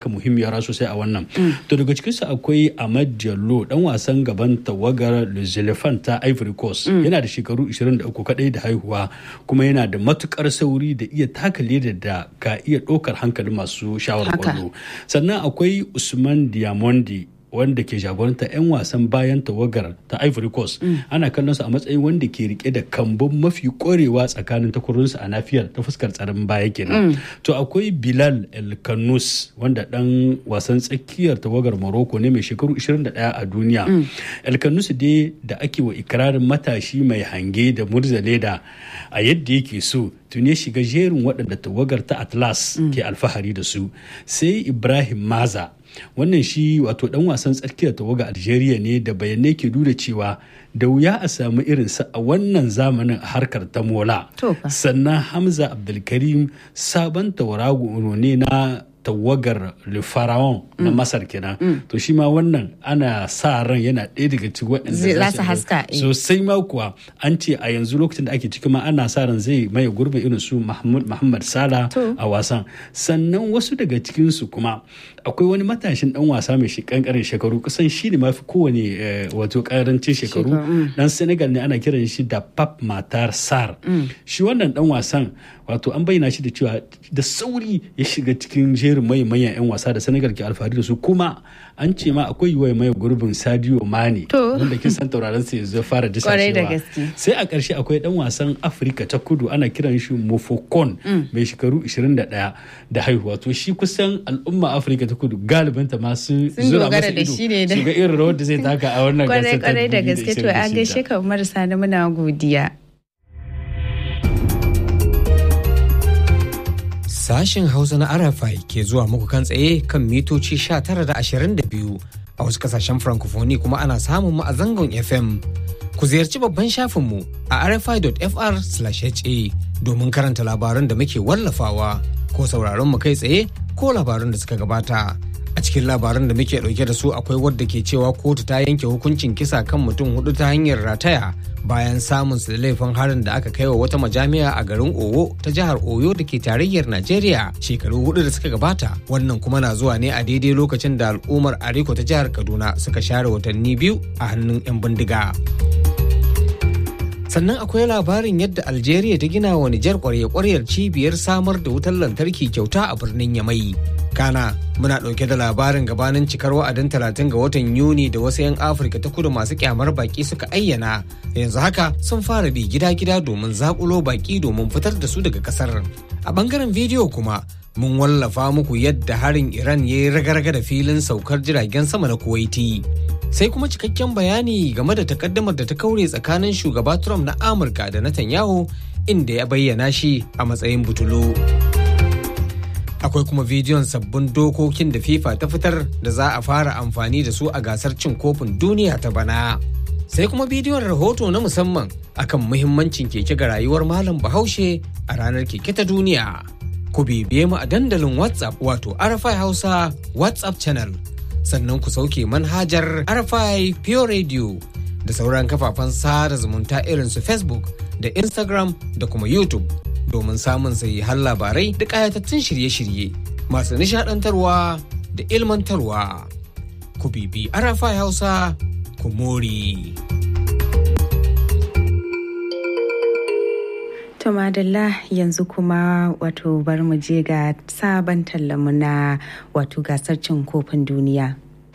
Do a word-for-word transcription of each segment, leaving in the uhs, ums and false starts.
muhimmiyar sosai a wannan. To daga cikinsu akwai Ahmad Diallo dan wasan gaban tawagar Les Elephants ta Ivory Coast. Yana da shekaru ishirin da uku kadai da haihuwa kuma yana da matukar sauri da iya taka leda da ka iya ɗaukar hankalin masu shawar kwallo. Sannan akwai Usman Diamondi wanda ke jagoranta 'yan wasan bayan tawagar ta Ivory Coast. Mm. Ana kallon su a matsayin wanda ke rike da kambun mafi korewa tsakanin takwarorinsu a nafiyar ta fuskar tsaron baya kenan. Mm. To akwai Bilal El Kannous wanda dan wasan tsakiyar tawagar Morocco ne mai shekaru ishirin da ɗaya a duniya. Mm. El Kannous dai da ake wa ikirarin matashi mai hange da murzale da a yadda yake so tun ya shiga jerin waɗanda tawagar ta Atlas mm. ke alfahari da su. Sai Ibrahim Maza wannan shi wato dan wasan tsakiyar tawaga Algeria ne da bayanai ke nuna cewa da wuya a samu irinsa a wannan zamanin a harkar ta mola. Sannan Hamza Abdulkarim sabon taurago ne na tawagar Le Pharaon na mm. Masar kenan. Mm. To shi ma wannan ana sa ran yana ɗaya daga cikin waɗanda za su haska. Sosai ma kuwa an ce a yanzu lokacin da ake ciki ma ana sa ran zai maye gurbin irin su Muhammad Salah a wasan. Sannan wasu daga cikinsu kuma akwai wani matashin dan wasa mai kankarin shekaru kusan shi ne mafi kowane wato karancin shekaru dan Senegal ne ana kiran shi da Pape Matar Sarr. Mm. Shi wannan dan wasan wato an bayyana shi da cewa da sauri ya shiga cikin jerin mai manyan 'yan wasa da Senegal ke alfahari da su kuma an ce ma akwai yiwuwar mai gurbin Sadio Mane wanda kin san tauraron sa yanzu fara disashewa. Sai a ƙarshe akwai dan wasan Afirka ta Kudu ana kiran shi Mofokon mm. mai shekaru ishirin da ɗaya da haihuwa. To shi kusan al'umma Afirka ta Kudu galibinta masu zura masa ido su ga irin rawar da zai taka a wannan gasar ta kwarai da gaske. To a gaishe ka marasa na muna godiya. Sashen Hausa na R F I ke zuwa muku kan tsaye kan mitoci sha tara da ashirin da biyu a wasu kasashen Francophonie kuma ana samun mu a zangon F M. Ku ziyarci babban shafinmu a r f i dot f r slash h a domin karanta labaran da muke wallafawa ko sauraron mu kai tsaye ko labaran da suka gabata. A cikin labaran da muke dauke da su akwai wadda ke cewa kotu ta yanke hukuncin kisa kan mutum hudu ta hanyar rataya bayan samun su da laifin harin da aka kai wa wata majami'a a garin Owo ta jihar Oyo da ke tarayyar Najeriya shekaru hudu da suka gabata. Wannan kuma na zuwa ne a daidai lokacin da al'ummar Ariko ta jihar Kaduna suka share watanni biyu a hannun 'yan bindiga. Sannan akwai labarin yadda Algeria ta gina wa Nijar kwarya-kwaryar cibiyar samar da wutar lantarki kyauta a birnin Yamai. Kana muna ɗauke da labarin gabanin cikar wa'adin talatin ga watan Yuni da wasu 'yan Afirka ta Kudu masu kyamar baki suka ayyana. Yanzu haka sun fara bi gida-gida domin zakulo baki domin fitar da su daga kasar. A bangaren bidiyo kuma mun wallafa muku yadda harin Iran ya yi raga-raga da filin saukar jiragen sama na Kuwaiti. Sai kuma cikakken bayani game da takaddamar da ta kaure tsakanin shugaba Trump na Amurka da Netanyahu inda ya bayyana shi a matsayin butulu. Akwai kuma bidiyon sabbin dokokin da FIFA ta fitar da za a fara amfani da su a gasar cin kofin duniya ta bana. Sai kuma bidiyon rahoto na musamman akan muhimmancin keke ga rayuwar Malam Bahaushe a ranar keke ta duniya. Ku bibiye mu a dandalin WhatsApp wato R F I Hausa WhatsApp channel. Sannan ku sauke manhajar R F I Pure Radio da sauran kafafen sada zumunta irin su Facebook da Instagram da kuma YouTube domin samun har labarai da ƙayatattun shirye-shirye masu nishaɗantarwa da ilmantarwa. Ku bibi R F I Hausa ku more. To madalla yanzu kuma wato bari mu je ga sabon tallamu na wato gasar cin kofin duniya.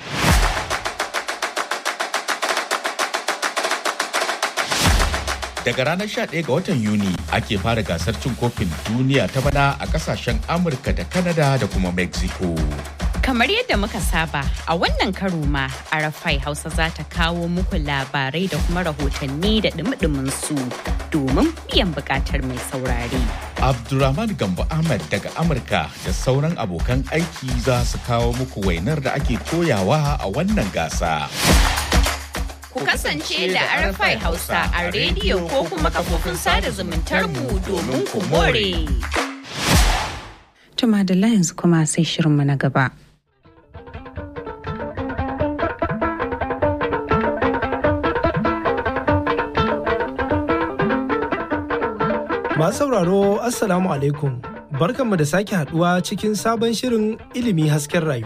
Daga ranar sha ɗaya ga watan Yuni ake fara gasar cin kofin duniya ta bana a kasashen Amurka da Canada da kuma Mexico. Kamar yadda muka saba a wannan karo ma R F I Hausa za ta kawo muku labarai da kuma rahotanni da dumi su domin biyan bukatar mai saurare. Abdulrahman Gambo Ahmed daga Amurka da sauran abokan aiki za su kawo muku wainar da ake toyawa a wannan gasa. Ku kasance da R F I Hausa a rediyo ko kuma kafofin sada zumuntar mu domin ku more. Tuma da yanzu kuma sai shirinmu na gaba. Masu sauraro Assalamu alaikum. barkanmu da sake haduwa cikin sabon shirin ilimi hasken rayuwa.